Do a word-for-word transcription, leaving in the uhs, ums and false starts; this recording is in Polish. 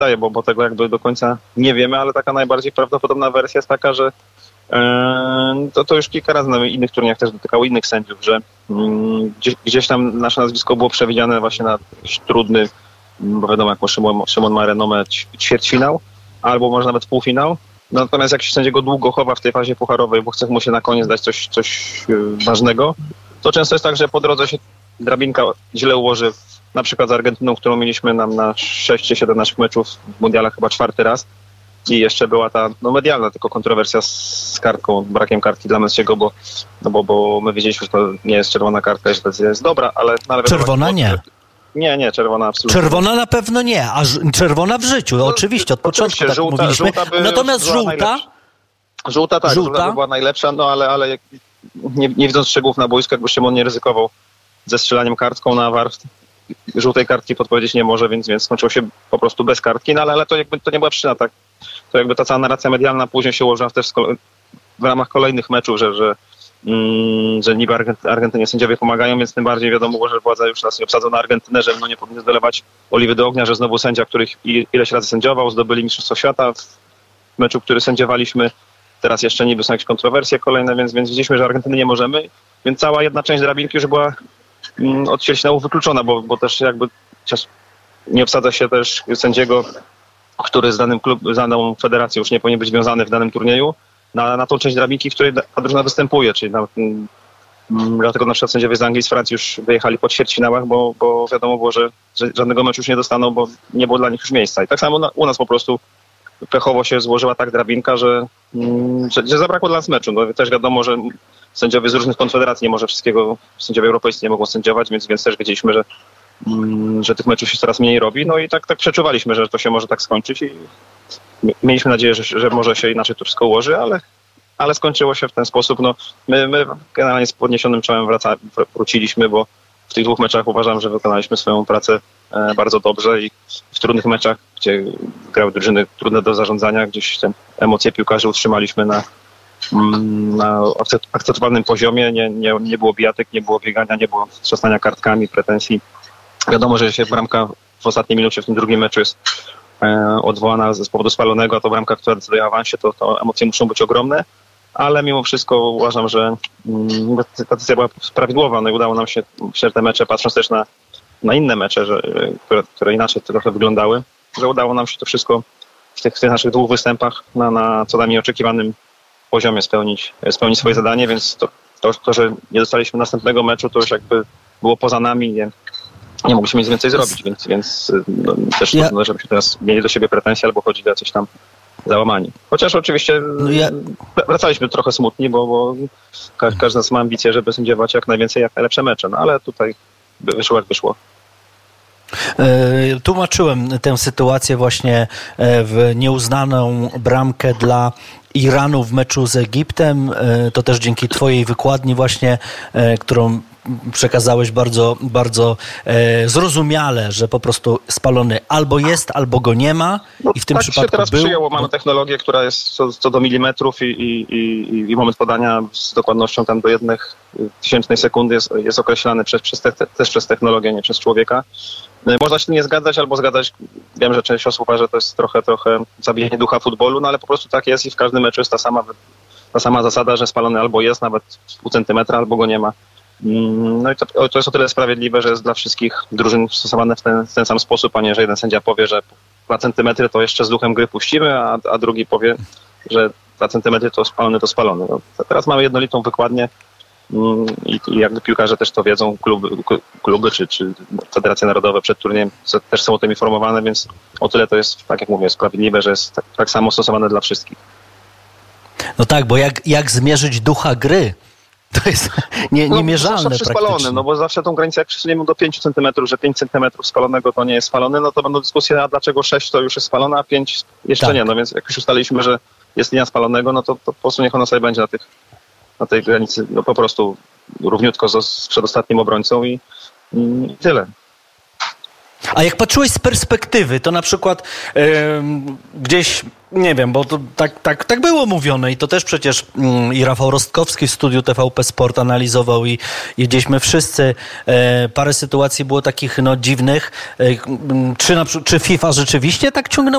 wydaje, bo, bo tego jakby do końca nie wiemy, ale taka najbardziej prawdopodobna wersja jest taka, że yy, to, to już kilka razy na innych turniejach też dotykało innych sędziów, że yy, gdzieś, gdzieś tam nasze nazwisko było przewidziane właśnie na jakiś trudny, bo wiadomo, jak Szymon, Szymon ma renomę ćwierćfinał, albo może nawet półfinał. Natomiast jak się sędziego długo chowa w tej fazie pucharowej, bo chce mu się na koniec dać coś, coś ważnego, to często jest tak, że po drodze się drabinka źle ułoży, na przykład z Argentyną, którą mieliśmy nam na sześć czy siedem naszych meczów w mundialach chyba czwarty raz. I jeszcze była ta no, medialna tylko kontrowersja z kartką, brakiem kartki dla Messiego, bo, no bo, bo my wiedzieliśmy, że to nie jest czerwona kartka, że to jest dobra, ale... No, ale czerwona wiadomo, nie. Nie, nie, czerwona absolutnie. Czerwona na pewno nie, a ż- czerwona w życiu, no, oczywiście, od początku tak żółta, mówiliśmy. Żółta by Natomiast żółta... Najlepsza. Żółta tak, żółta, żółta by była najlepsza, no ale, ale nie, nie widząc szczegółów na boisku, jakby Szymon nie ryzykował ze strzelaniem kartką na war, żółtej kartki podpowiedzieć nie może, więc, więc skończyło się po prostu bez kartki, no ale, ale to jakby to nie była przyczyna, tak. To jakby ta cała narracja medialna później się ułożyła też w ramach kolejnych meczów, że, że, mm, że niby Argentynie sędziowie pomagają, więc tym bardziej wiadomo było, że władza już raz nie obsadza na Argentynę, że no nie powinien dolewać oliwy do ognia, że znowu sędzia, który ileś razy sędziował, zdobyli Mistrzostwo Świata w meczu, który sędziowaliśmy. Teraz jeszcze niby są jakieś kontrowersje kolejne, więc, więc widzieliśmy, że Argentyny nie możemy, więc cała jedna część drabinki już była mm, od ćwierćfinału wykluczona, bo, bo też jakby nie obsadza się też sędziego, który z danym klub, z daną federacją już nie powinien być związany w danym turnieju, na, na tą część drabinki, w której ta drużyna występuje, czyli na, mm, dlatego na przykład sędziowie z Anglii i z Francji już wyjechali po ćwierćfinałach, bo, bo wiadomo było, że, że żadnego meczu już nie dostaną, bo nie było dla nich już miejsca. I tak samo na, u nas po prostu pechowo się złożyła tak drabinka, że, że, że zabrakło dla nas meczu. No, też wiadomo, że sędziowie z różnych konfederacji nie może wszystkiego, sędziowie europejscy nie mogą sędziować, więc, więc też wiedzieliśmy, że, że tych meczów się coraz mniej robi. No i tak, tak przeczuwaliśmy, że to się może tak skończyć i mieliśmy nadzieję, że, że może się inaczej to wszystko ułoży, ale, ale skończyło się w ten sposób. No, my, my generalnie z podniesionym czołem wraca, wróciliśmy, bo w tych dwóch meczach uważam, że wykonaliśmy swoją pracę e, bardzo dobrze i w trudnych meczach, gdzie grały drużyny trudne do zarządzania, gdzieś te emocje piłkarzy utrzymaliśmy na, na akceptowalnym poziomie. Nie, nie, nie było bijatek, nie było biegania, nie było trzasnania kartkami, pretensji. Wiadomo, że się bramka w ostatniej minucie w tym drugim meczu jest e, odwołana z powodu spalonego, a to bramka, która decyduje o awansie, to, to emocje muszą być ogromne. Ale mimo wszystko uważam, że mm, ta decyzja była prawidłowa. No i udało nam się, się te mecze, patrząc też na, na inne mecze, że, które, które inaczej trochę wyglądały, że udało nam się to wszystko w tych, w tych naszych dwóch występach na, na co najmniej oczekiwanym poziomie spełnić, spełnić swoje zadanie, więc to, to, to, że nie dostaliśmy następnego meczu, to już jakby było poza nami, nie, nie mogliśmy nic więcej zrobić, więc, więc no, też ja... trudno, żebyśmy teraz mieli do siebie pretensje albo chodzili o coś tam załamani. Chociaż oczywiście no ja... wracaliśmy trochę smutni, bo, bo każdy z nas ma ambicje, żeby sędziować jak najwięcej, jak najlepsze mecze, no ale tutaj wyszło jak wyszło. Tłumaczyłem tę sytuację właśnie w nieuznaną bramkę dla Iranu w meczu z Egiptem. To też dzięki twojej wykładni właśnie, którą przekazałeś bardzo, bardzo e, zrozumiale, że po prostu spalony albo jest, albo go nie ma i w tym tak przypadku się teraz był... przyjęło. Mamy technologię, która jest co, co do milimetrów i, i, i, i moment podania z dokładnością tam do jednych tysięcznej sekundy jest, jest określany przez, przez te, też przez technologię, nie przez człowieka. Można się nie zgadzać albo zgadzać. Wiem, że część osób uważa, że to jest trochę, trochę zabijanie ducha futbolu, no ale po prostu tak jest i w każdym meczu jest ta sama, ta sama zasada, że spalony albo jest, nawet pół centymetra, albo go nie ma. No i to, to jest o tyle sprawiedliwe, że jest dla wszystkich drużyn stosowane w ten, w ten sam sposób, a nie, że jeden sędzia powie, że dwa centymetry to jeszcze z duchem gry puścimy, a, a drugi powie, że dwa centymetry to spalony, to spalony. No, teraz mamy jednolitą wykładnię i, i jakby piłkarze też to wiedzą, kluby, kluby czy, czy Federacje Narodowe przed turniejem też są o tym informowane, więc o tyle to jest, tak jak mówię, sprawiedliwe, że jest tak, tak samo stosowane dla wszystkich. No tak, bo jak, jak zmierzyć ducha gry? To jest nie, niemierzalne no, zawsze spalony, no bo zawsze tą granicę jak przesuniemy do pięć centymetrów, że pięć centymetrów spalonego to nie jest spalony, no to będą dyskusje, a dlaczego sześć to już jest spalone, a pięć jeszcze tak. nie. No więc jak już ustaliliśmy, że jest linia spalonego, no to, to po prostu niech ona sobie będzie na, tych, na tej granicy, no po prostu równiutko z, z przedostatnim obrońcą i, i tyle. A jak patrzyłeś z perspektywy, to na przykład yy, gdzieś, nie wiem, bo to tak, tak, tak było mówione i to też przecież yy, i Rafał Rostkowski w studiu T V P Sport analizował i, i gdzieś my wszyscy, yy, parę sytuacji było takich no, dziwnych. Yy, czy, na, czy FIFA rzeczywiście tak ciągnęła